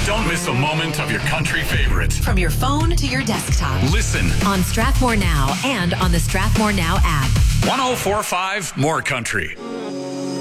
Don't miss a moment of your country favorites. From your phone to your desktop. Listen On Strathmore Now and on the Strathmore Now app. 1045 More Country.